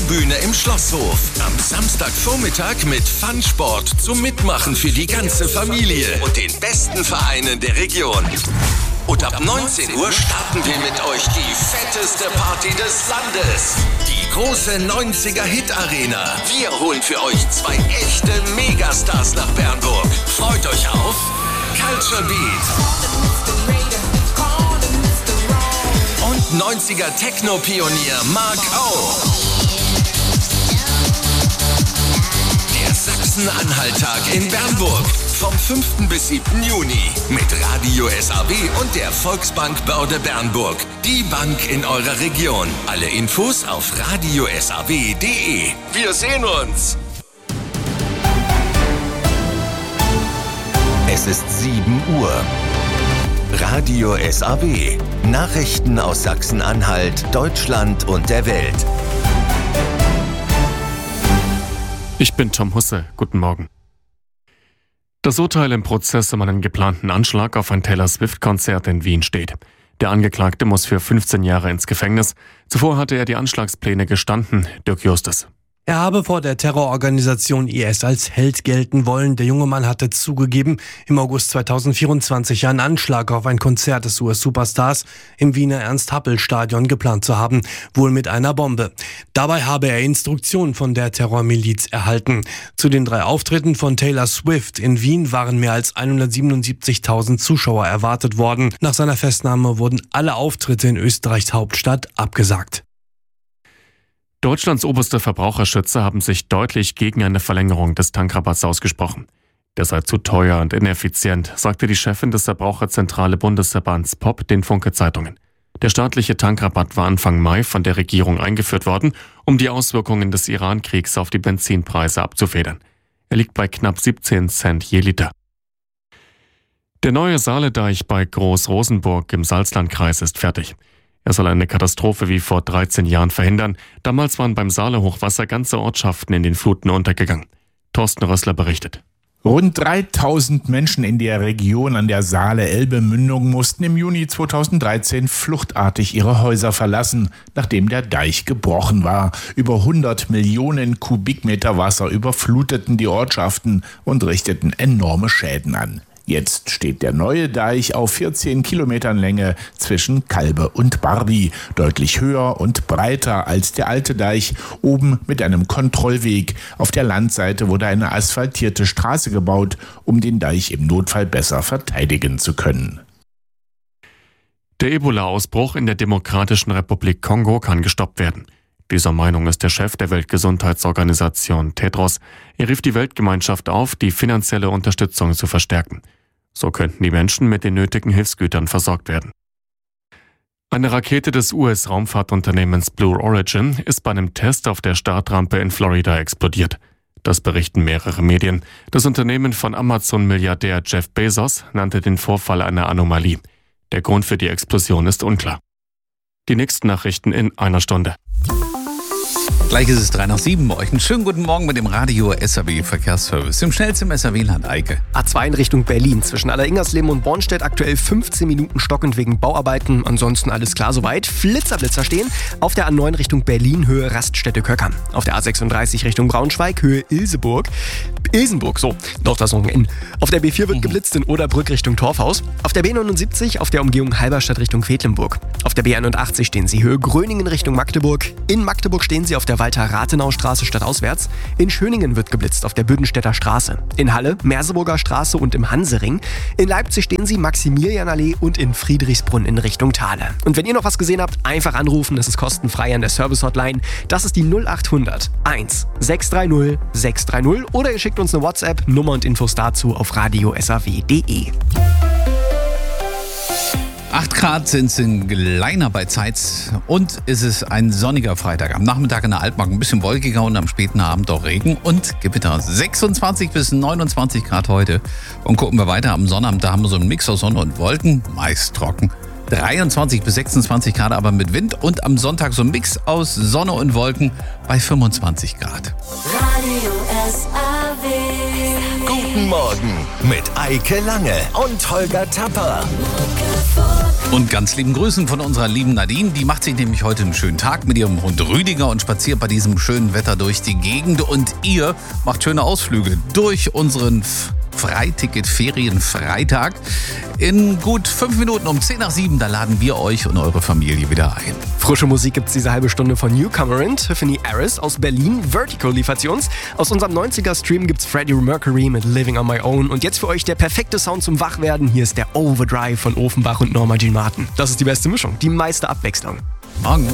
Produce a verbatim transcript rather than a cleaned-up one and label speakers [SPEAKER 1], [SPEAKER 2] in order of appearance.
[SPEAKER 1] Schaubühne im Schlosshof. Am Samstagvormittag mit Funsport zum Mitmachen für die ganze Familie und den besten Vereinen der Region. Und ab neunzehn Uhr starten wir mit euch die fetteste Party des Landes. Die große neunziger-Hit-Arena. Wir holen für euch zwei echte Megastars nach Bernburg. Freut euch auf Culture Beat und neunziger-Techno-Pionier Mark O. Der Sachsen-Anhalt-Tag in Bernburg. Vom fünften bis siebten Juni mit Radio S A W und der Volksbank Börde Bernburg. Die Bank in eurer Region. Alle Infos auf radio s a w punkt d e. Wir sehen uns! Es ist sieben Uhr. Radio S A W. Nachrichten aus Sachsen-Anhalt, Deutschland und der Welt.
[SPEAKER 2] Ich bin Tom Husse. Guten Morgen. Das Urteil im Prozess um einen geplanten Anschlag auf ein Taylor Swift-Konzert in Wien steht. Der Angeklagte muss für fünfzehn Jahre ins Gefängnis. Zuvor hatte er die Anschlagspläne gestanden. Dirk Justus.
[SPEAKER 3] Er habe vor der Terrororganisation I S als Held gelten wollen. Der junge Mann hatte zugegeben, im August zweitausendvierundzwanzig einen Anschlag auf ein Konzert des U S-Superstars im Wiener Ernst-Happel-Stadion geplant zu haben, wohl mit einer Bombe. Dabei habe er Instruktionen von der Terrormiliz erhalten. Zu den drei Auftritten von Taylor Swift in Wien waren mehr als hundertsiebenundsiebzigtausend Zuschauer erwartet worden. Nach seiner Festnahme wurden alle Auftritte in Österreichs Hauptstadt abgesagt.
[SPEAKER 2] Deutschlands oberste Verbraucherschützer haben sich deutlich gegen eine Verlängerung des Tankrabatts ausgesprochen. Der sei zu teuer und ineffizient, sagte die Chefin des Verbraucherzentrale Bundesverbands P O P den Funke-Zeitungen. Der staatliche Tankrabatt war Anfang Mai von der Regierung eingeführt worden, um die Auswirkungen des Iran-Kriegs auf die Benzinpreise abzufedern. Er liegt bei knapp siebzehn Cent je Liter. Der neue Saale-Deich bei Groß-Rosenburg im Salzlandkreis ist fertig. Er soll eine Katastrophe wie vor dreizehn Jahren verhindern. Damals waren beim Saale-Hochwasser ganze Ortschaften in den Fluten untergegangen. Thorsten Rössler berichtet.
[SPEAKER 4] Rund dreitausend Menschen in der Region an der Saale-Elbe-Mündung mussten im Juni zweitausenddreizehn fluchtartig ihre Häuser verlassen, nachdem der Deich gebrochen war. Über hundert Millionen Kubikmeter Wasser überfluteten die Ortschaften und richteten enorme Schäden an. Jetzt steht der neue Deich auf vierzehn Kilometern Länge zwischen Kalbe und Bardi, deutlich höher und breiter als der alte Deich, oben mit einem Kontrollweg. Auf der Landseite wurde eine asphaltierte Straße gebaut, um den Deich im Notfall besser verteidigen zu können.
[SPEAKER 2] Der Ebola-Ausbruch in der Demokratischen Republik Kongo kann gestoppt werden. Dieser Meinung ist der Chef der Weltgesundheitsorganisation Tedros. Er rief die Weltgemeinschaft auf, die finanzielle Unterstützung zu verstärken. So könnten die Menschen mit den nötigen Hilfsgütern versorgt werden. Eine Rakete des U S-Raumfahrtunternehmens Blue Origin ist bei einem Test auf der Startrampe in Florida explodiert. Das berichten mehrere Medien. Das Unternehmen von Amazon-Milliardär Jeff Bezos nannte den Vorfall eine Anomalie. Der Grund für die Explosion ist unklar. Die nächsten Nachrichten in einer Stunde.
[SPEAKER 5] Gleich ist es drei nach sieben bei euch. Einen schönen guten Morgen mit dem Radio S A W Verkehrsservice. Im schnellsten S A W-Land, Eike.
[SPEAKER 6] A zwei in Richtung Berlin. Zwischen Alleringersleben und Bornstedt aktuell fünfzehn Minuten stockend wegen Bauarbeiten. Ansonsten alles klar soweit. Flitzer-Blitzer stehen. Auf der A neun Richtung Berlin, Höhe Raststätte Köckern. Auf der A sechsunddreißig Richtung Braunschweig, Höhe Ilseburg. Ilsenburg, so. Doch, das noch ein N. Auf der B vier wird geblitzt in Oderbrück Richtung Torfhaus. Auf der B neunundsiebzig auf der Umgehung Halberstadt Richtung Quedlinburg. Auf der B einundachtzig stehen Sie Höhe Gröningen Richtung Magdeburg. In Magdeburg stehen Sie auf der Walter-Rathenau-Straße stadtauswärts. In Schöningen wird geblitzt auf der Büdenstädter Straße. In Halle, Merseburger Straße und im Hansering. In Leipzig stehen Sie Maximilianallee und in Friedrichsbrunn in Richtung Thale. Und wenn ihr noch was gesehen habt, einfach anrufen. Das ist kostenfrei an der Service-Hotline. Das ist die null achthundert eins sechs drei null sechs drei null oder ihr schickt uns eine WhatsApp. Nummer und Infos dazu auf radio s a w punkt d e.
[SPEAKER 5] acht Grad sind es in Gleiner bei Zeitz und es ist ein sonniger Freitag. Am Nachmittag in der Altmark ein bisschen wolkiger und am späten Abend auch Regen und Gewitter. sechsundzwanzig bis neunundzwanzig Grad heute. Und gucken wir weiter am Sonnabend, da haben wir so einen Mix aus Sonne und Wolken, meist trocken. dreiundzwanzig bis sechsundzwanzig Grad, aber mit Wind. Und am Sonntag so ein Mix aus Sonne und Wolken bei fünfundzwanzig Grad.
[SPEAKER 7] Radio S A W.
[SPEAKER 1] Guten Morgen mit Eike Lange und Holger Tapper.
[SPEAKER 5] Und ganz lieben Grüßen von unserer lieben Nadine. Die macht sich nämlich heute einen schönen Tag mit ihrem Hund Rüdiger und spaziert bei diesem schönen Wetter durch die Gegend. Und ihr macht schöne Ausflüge durch unseren Freiticket-Ferien-Freitag. In gut fünf Minuten um zehn nach sieben, da laden wir euch und eure Familie wieder ein.
[SPEAKER 6] Frische Musik gibt's diese halbe Stunde von Newcomerin, Tiffany Harris aus Berlin, Vertical liefert's uns. Aus unserem neunziger-Stream gibt's Freddie Mercury mit Living on My Own. Und jetzt für euch der perfekte Sound zum Wachwerden. Hier ist der Overdrive von Offenbach und Norma Jean Martin. Das ist die beste Mischung, die meiste Abwechslung.
[SPEAKER 5] Morgen.